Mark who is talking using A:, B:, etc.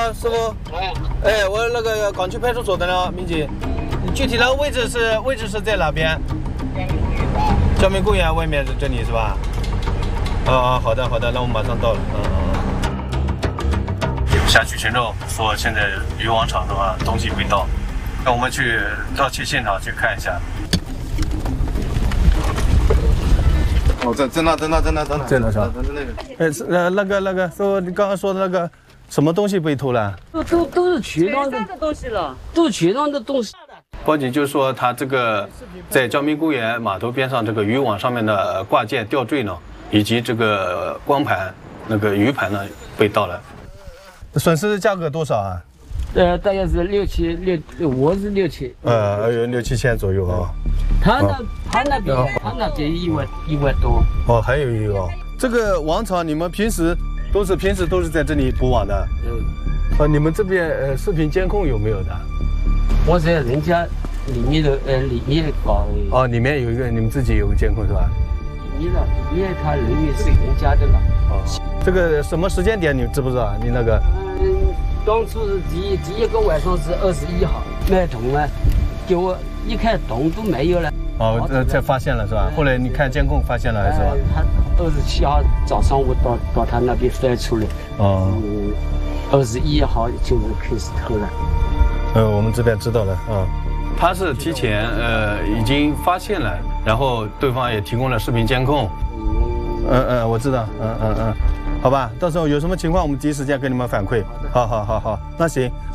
A: 师傅，哎，我那个港区派出所的呢，民警，你具体的位置是在哪边？交民公园外面这里是吧？好的，那我马上到了。辖区群众说，现在渔网场的话东西未到，那我们去盗窃现场去看一下。
B: 哦，在那是吧？
A: 那个，说你刚刚说的那个什么东西被偷了？
C: 都是渠道的东西了，都是渠道的东西。
A: 报警就是说，他这个在交民公园码头边上这个渔网上面的挂件吊坠呢，以及这个光盘那个鱼盘呢被盗了。损失的价格多少啊？
C: 大概是6、7，我是6、7。
A: 6、7千左右啊。
C: 他那边1万多。
A: 哦，还有一个哦。这个网场你们平时都是在这里捕网的？你们这边视频监控有没有的？
C: 我在人家里面搞。
A: 哦，里面有一个，你们自己有个监控是吧？
C: 里面他人员是人家的了。
A: 哦，这个什么时间点你知不知道？你那个？
C: 当初是第一个晚上是21号，买桶啊，给我一看桶都没有了。
A: 哦，才发现了是吧？后来你看监控发现了是吧？
C: 他27号早上我到他那边翻出来。哦。21号就是开始偷了。
A: 我们这边知道了啊。他是提前已经发现了，然后对方也提供了视频监控。我知道。好吧，到时候有什么情况我们第一时间给你们反馈。好，那行。